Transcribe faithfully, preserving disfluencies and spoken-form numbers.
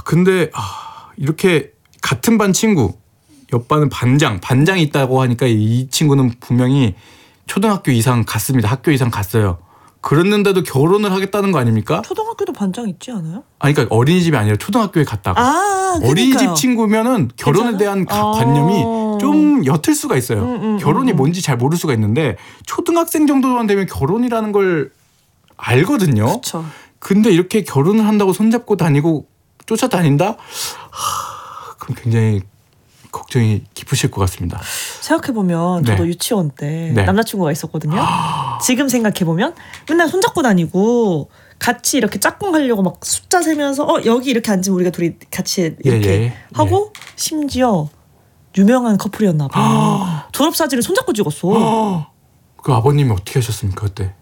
근데 아, 이렇게 같은 반 친구, 옆반은 반장, 반장이 있다고 하니까 이 친구는 분명히 초등학교 이상 갔습니다. 학교 이상 갔어요. 그랬는데도 결혼을 하겠다는 거 아닙니까? 초등학교도 반장 있지 않아요? 아니 그러니까 어린이집이 아니라 초등학교에 갔다가. 아, 어린이집 친구면은 결혼에 괜찮아? 대한 아. 관념이 좀 옅을 수가 있어요. 음, 음, 결혼이 음, 음. 뭔지 잘 모를 수가 있는데 초등학생 정도만 되면 결혼이라는 걸 알거든요. 그렇죠. 근데 이렇게 결혼을 한다고 손잡고 다니고 쫓아다닌다? 하, 그럼 굉장히 걱정이 깊으실 것 같습니다. 생각해보면 네. 저도 유치원 때 네. 남자친구가 있었거든요. 지금 생각해보면 맨날 손잡고 다니고 같이 이렇게 짝꿍 하려고 막 숫자 세면서 어 여기 이렇게 앉으면 우리가 둘이 같이 이렇게 예, 예, 하고 예. 심지어 유명한 커플이었나 봐. 졸업사진을 손잡고 찍었어. 그 아버님이 어떻게 하셨습니까 그때?